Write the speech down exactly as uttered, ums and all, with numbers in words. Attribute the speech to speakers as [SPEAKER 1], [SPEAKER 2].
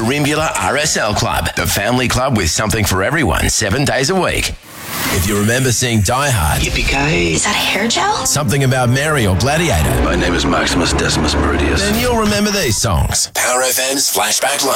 [SPEAKER 1] Merimbula R S L Club, the family club with something for everyone, seven days a week. If you remember seeing Die Hard,
[SPEAKER 2] Yippee-ki-yay.
[SPEAKER 3] Is that a hair gel?
[SPEAKER 1] Something About Mary or Gladiator,
[SPEAKER 2] My name is Maximus Decimus Meridius.
[SPEAKER 1] then you'll remember these songs. Power F M's Flashback Live.